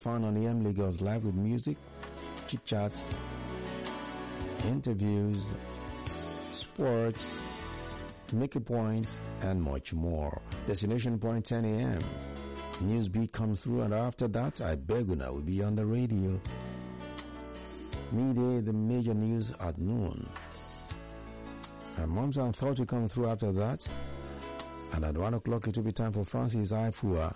fun on AM Lagos Live with music, chit-chat, interviews, sports, make a point, and much more. Destination Point 10 a.m. Newsbeat comes through, and after that, I beg you now, will be on the radio. Midday, the major news at noon. And Moms and Thought will come through after that. And at 1 o'clock, it will be time for Francis Ifua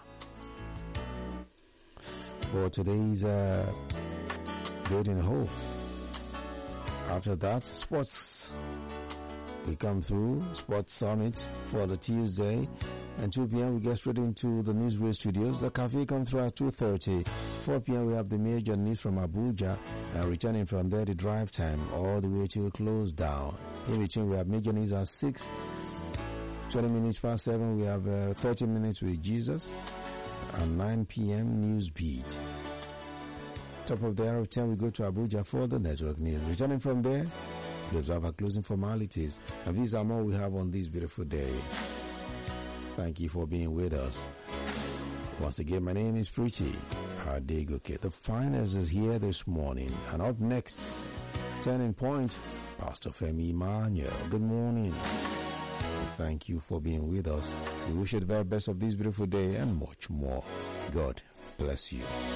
for today's Building Hope. After that, sports we come through, Sports Summit for the Tuesday. And 2 p.m. we get straight into the Newsroom Studios. The cafe comes through at 2:30. 4 p.m. we have the major news from Abuja. And returning from there, the drive time all the way till close down. In between, we have major news at 6. 20 minutes past 7, we have 30 minutes with Jesus. And 9 p.m. News Beat. Top of the hour of 10, we go to Abuja for the network news. Returning from there, we have our closing formalities. And these are more we have on this beautiful day. Thank you for being with us. Once again, my name is Pretty Adegoke. The finest is here this morning. And up next, Turning Point, Pastor Femi Emmanuel. Good morning. Thank you for being with us. We wish you the very best of this beautiful day and much more. God bless you.